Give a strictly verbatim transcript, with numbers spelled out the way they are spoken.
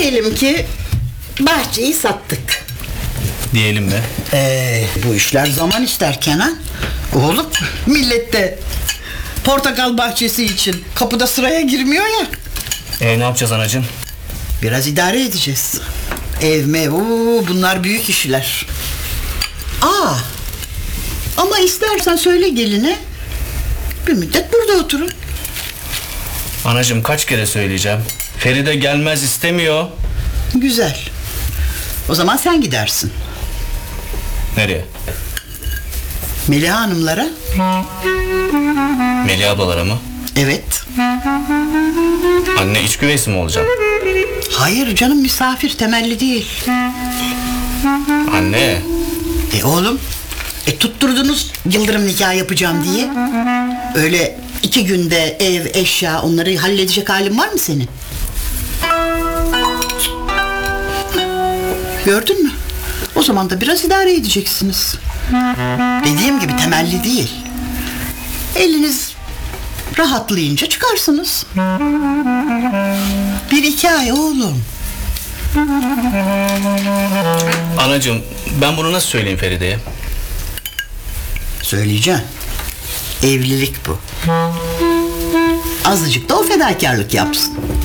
Diyelim ki bahçeyi sattık. Diyelim mi? Ee, bu işler zaman ister Kenan. Oğlum, millet de portakal bahçesi için kapıda sıraya girmiyor ya. E ne yapacağız anacığım? Biraz idare edeceğiz. Ev mev, oo, bunlar büyük işler. Aa, ama istersen söyle geline, bir müddet burada oturun. Anacığım kaç kere söyleyeceğim? Feride gelmez istemiyor. Güzel. O zaman sen gidersin. Nereye? Meliha Hanımlara. Melih ablalara mı? Evet. Anne iç güveysi mi olacağım? Hayır canım, misafir, temelli değil. Anne. E oğlum, e tutturdunuz Yıldırım nikah yapacağım diye. Öyle iki günde ev, eşya, onları halledecek halin var mı senin? Gördün mü? O zaman da biraz idare edeceksiniz. Dediğim gibi temelli değil. Eliniz rahatlayınca çıkarsınız. Bir iki ay oğlum. Anacığım ben bunu nasıl söyleyeyim Feride'ye? Söyleyeceğim. Evlilik bu. Azıcık da o fedakarlık yapsın.